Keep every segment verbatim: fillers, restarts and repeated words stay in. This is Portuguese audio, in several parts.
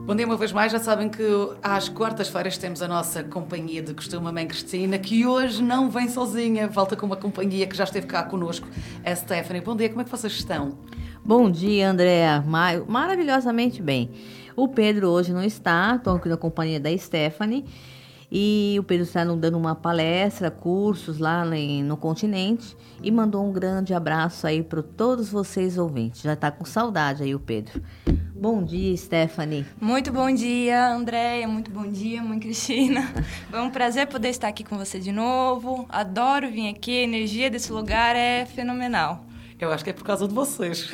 Bom dia uma vez mais, já sabem que às quartas-feiras temos a nossa companhia de costume, a Mãe Cristina, que hoje não vem sozinha, volta com uma companhia que já esteve cá connosco, a Stephanie. Bom dia, como é que vocês estão? Bom dia, Andréa, Mar- maravilhosamente bem. O Pedro hoje não está, estou aqui na companhia da Stephanie, e o Pedro está dando uma palestra, cursos lá no continente, e mandou um grande abraço aí para todos vocês ouvintes. Já está com saudade aí o Pedro. Bom dia, Stephanie. Muito bom dia, Andréia. Muito bom dia, Mãe Cristina. É um prazer poder estar aqui com você de novo. Adoro vir aqui, a energia desse lugar é fenomenal. Eu acho que é por causa de vocês.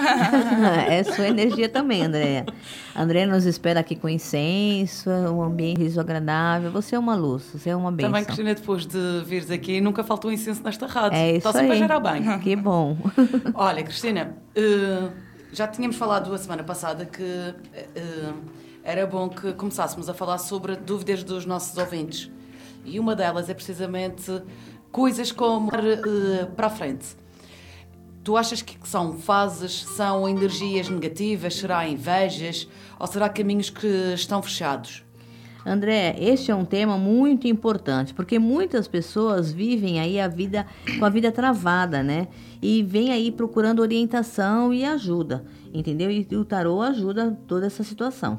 É sua energia também, Andréia. Andréia nos espera aqui com incenso, um ambiente riso agradável. Você é uma luz, você é uma bênção. Também, Cristina, depois de vires aqui, nunca faltou incenso nesta rádio. É isso Está sempre aí. a gerar bem. Que bom. Olha, Cristina, uh, já tínhamos falado a semana passada que uh, era bom que começássemos a falar sobre dúvidas dos nossos ouvintes. E uma delas é precisamente coisas como uh, para a frente. Tu achas que são fases, são energias negativas, será invejas ou será caminhos que estão fechados? André, este é um tema muito importante, porque muitas pessoas vivem aí a vida com a vida travada, né? E vêm aí procurando orientação e ajuda, entendeu? E o tarô ajuda toda essa situação.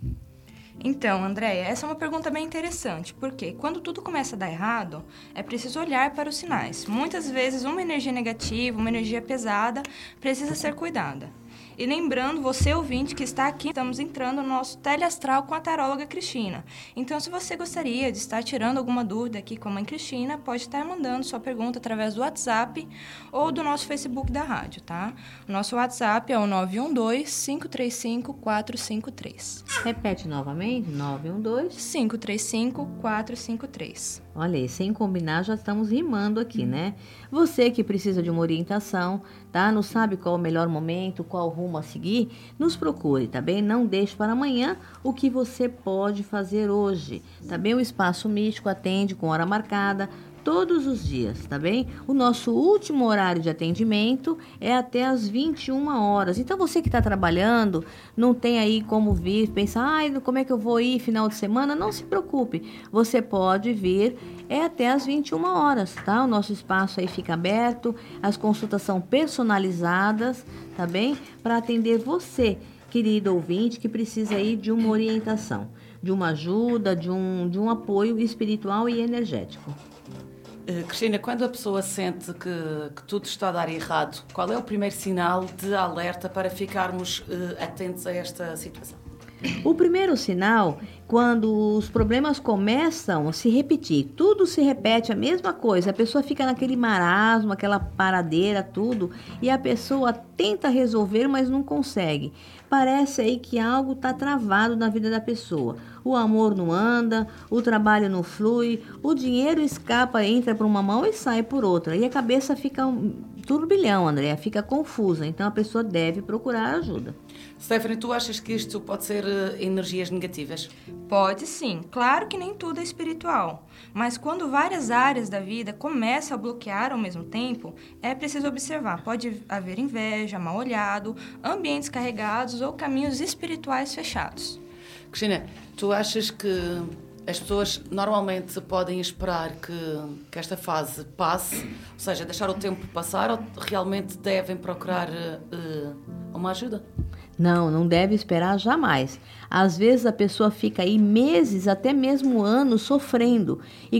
Então, Andréia, essa é uma pergunta bem interessante, porque quando tudo começa a dar errado, é preciso olhar para os sinais. Muitas vezes, uma energia negativa, uma energia pesada, precisa ser cuidada. E lembrando, você ouvinte que está aqui, estamos entrando no nosso teleastral com a taróloga Cristina. Então, se você gostaria de estar tirando alguma dúvida aqui com a Mãe Cristina, pode estar mandando sua pergunta através do WhatsApp ou do nosso Facebook da rádio, tá? O nosso WhatsApp é o nove um dois, cinco três cinco, quatro cinco três. Repete novamente, nove um dois... cinco três cinco, quatro cinco três. Olha aí, sem combinar, já estamos rimando aqui, né? Você que precisa de uma orientação, tá? Não sabe qual o melhor momento, qual o rumo a seguir, nos procure, tá bem? Não deixe para amanhã o que você pode fazer hoje, tá bem? O Espaço Místico atende com hora marcada, todos os dias, tá bem? O nosso último horário de atendimento é até às vinte e uma horas. Então, você que está trabalhando, não tem aí como vir, pensar, ai, como é que eu vou ir final de semana? Não se preocupe, você pode vir, é até às vinte e uma horas, tá? O nosso espaço aí fica aberto, as consultas são personalizadas, tá bem? Para atender você, querido ouvinte, que precisa aí de uma orientação, de uma ajuda, de um, de um apoio espiritual e energético. Uh, Cristina, quando a pessoa sente que, que tudo está a dar errado, qual é o primeiro sinal de alerta para ficarmos uh, atentos a esta situação? O primeiro sinal, quando os problemas começam a se repetir, tudo se repete a mesma coisa, a pessoa fica naquele marasmo, aquela paradeira, tudo, e a pessoa tenta resolver, mas não consegue. Parece aí que algo está travado na vida da pessoa. O amor não anda, o trabalho não flui, o dinheiro escapa, entra por uma mão e sai por outra. E a cabeça fica um turbilhão, Andréa, fica confusa. Então a pessoa deve procurar ajuda. Stephanie, tu achas que isto pode ser uh, energias negativas? Pode sim. Claro que nem tudo é espiritual. Mas quando várias áreas da vida começam a bloquear ao mesmo tempo, é preciso observar. Pode haver inveja, mal olhado, ambientes carregados ou caminhos espirituais fechados. Cristina, tu achas que as pessoas normalmente podem esperar que, que esta fase passe, ou seja, deixar o tempo passar, ou realmente devem procurar uh, uma ajuda? Não, não deve esperar jamais. Às vezes a pessoa fica aí meses, até mesmo anos, sofrendo. E